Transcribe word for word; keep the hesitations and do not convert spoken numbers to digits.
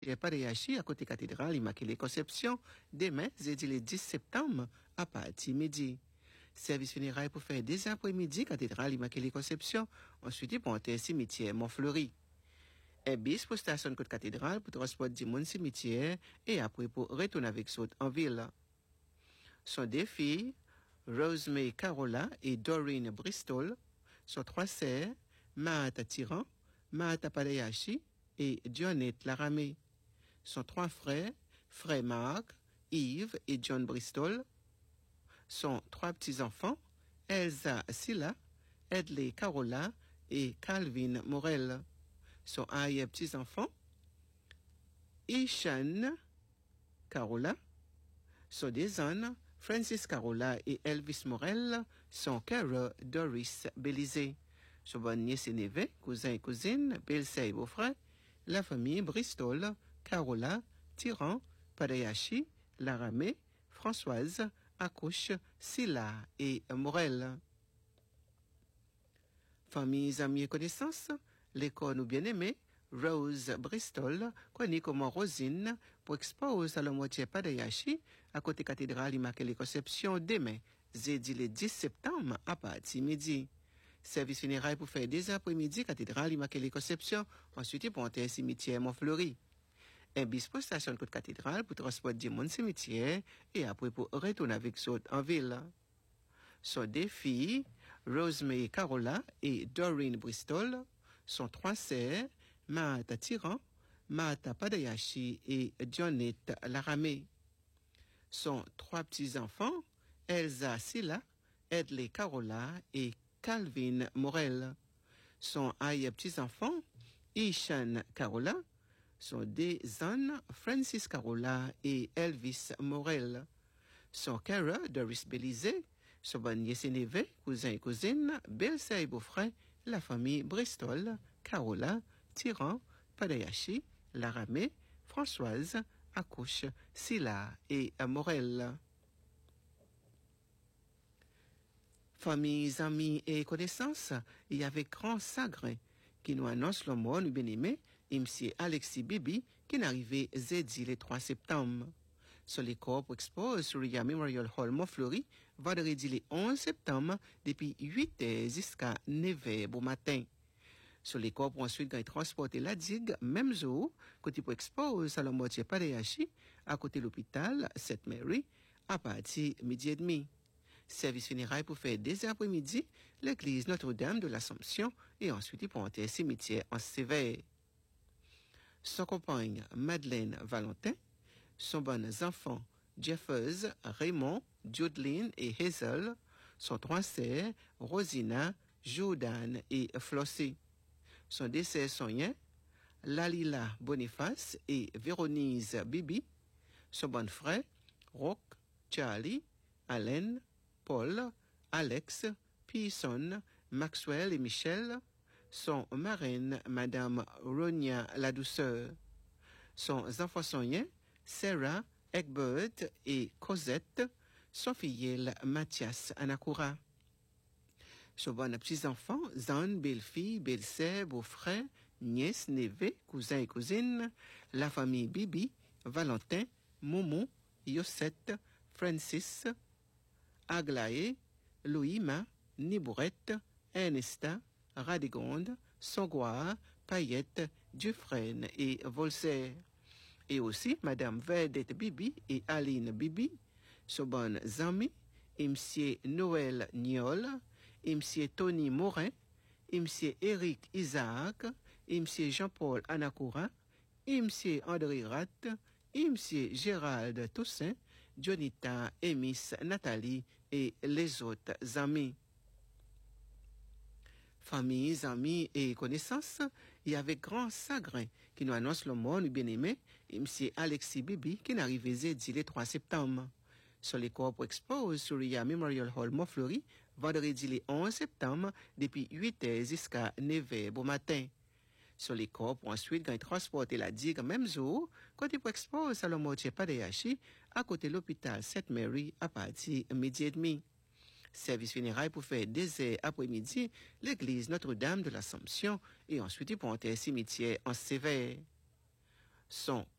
Pareachi à côté cathédrale Immaculée Conception demain, jeudi le dix septembre à partir midi. Service funéraire pour faire dès après-midi cathédrale Immaculée Conception, ensuite pour un cimetière Montfleury. Un bis pour station côte cathédrale pour transport du monde cimetière et après pour retourner avec saute en ville. Sont deux filles, Rosemary Carola et Doreen Bristol, sont trois sœurs, Mahata Tiran, Mahata Pareachi et Dionette Laramé. Sont trois frères, frère Marc, Yves et John Bristol. Sont trois petits-enfants, Elsa Silla, Edley Carola et Calvin Morel. Sont arrière petits-enfants, Ishan Carola. Sont des ânes, Francis Carola et Elvis Morel. Sont Cara Doris Belize. Sont bonnes nièces et neveux, cousins et cousines, belle-sœurs et beaux-frères, la famille Bristol, Carola, Tiran, Pareachi, Laramé, Françoise, Accouche, Silla et Morel. Familles, amis et connaissances, l'école nous bien-aimés, Rose Bristol, connue comme Rosine, pour exposer à la moitié Pareachi, à côté cathédrale Immaculée Conception demain, jeudi le dix septembre à partir midi. Service funéraire pour faire des après-midi cathédrale Immaculée Conception, ensuite pour entrer cimetière Montfleury. Un bis pour station côte cathédrale pour transport du monde cimetière et après pour retourner avec saute en ville. Sont deux filles, Rosemary Carola et Doreen Bristol, sont trois sœurs, Mahata Tiran, Mahata Pareachi et Dionette Laramé. Sont trois petits-enfants, Elsa Silla, Edley Carola et Calvin Morel. Son arrière petits-enfants, Ishan Carola, sont des ânes, Francis Carola et Elvis Morel. Son Cara Doris Belize, son bonne nièce et neveux, cousins et cousines, belle-sœurs et beaux-frères, la famille Bristol, Carola, Tiran, Pareachi, Laramé, Françoise, Accouche, Silla et Morel. Familles, amis et connaissances, il y avait grand chagrin qui nous annonce le mort nous bien-aimé, M. Alexis Bibi, qui est arrivé jeudi le trois septembre. Sur les corps pour expose sur le Memorial Hall Montfleury, vendredi le onze septembre, depuis huit heures jusqu'à neuf heures au matin. Sur les corps pour ensuite transporter la digue, même jour, côté pour expose à la moitié Pareachi, à côté de l'hôpital Sainte Mary, à partir midi et demi. Service funéraire pour faire dès après-midi, l'église Notre-Dame de l'Assomption et ensuite pour entrer cimetière en Sévère. Son compagne Madeleine Valentin, son bonnes enfants Jeffers, Raymond, Judeline et Hazel, son trois sœurs Rosina, Jordan et Flossie. Son décès soignant Lalila Boniface et Véronise Bibi, son bon frère Rock, Charlie, Allen, Paul, Alex, Pearson, Maxwell et Michel, son marraine, Madame Ronia La Douceur. Son enfant soignant, Sarah, Egbert et Cosette, son filleul, Mathias Anakura. Son bon petits-enfants, Zan, belle-fille, belle-sœur, beau-frère, nièce, neveu, cousins et cousines, la famille Bibi, Valentin, Momo, Yosette, Francis, Aglaé, Louima, Nibourette, Ernesta, Radegonde, Songwa, Payette, Dufresne et Volser. Et aussi Madame Vedette Bibi et Aline Bibi, son bonnes amis, M. Noël Niol, M. Tony Morin, M. Eric Isaac, M. Jean-Paul Anakura, M. André Rat, M. Gérald Toussaint, Jonita, Emis, Nathalie et les autres amis. Familles, amis et connaissances, il y avait grand chagrin qui nous annonce le mort du bien-aimé, M. Alexis Bibi, qui est arrivé jeudi le trois septembre. Sur les corps pour expose sur le Memorial Hall Montfleury, vendredi le onze septembre, depuis huit heures jusqu'à neuf heures au matin. Sur les corps pour ensuite transporter la digue même jour, côté pour expose à la moitié Pareachi, à côté de l'hôpital Sainte Mary, à partir de midi et demi. Service funéraire pour faire des heures après-midi, l'église Notre-Dame de l'Assomption et ensuite pour entrer cimetière en Sévère. sont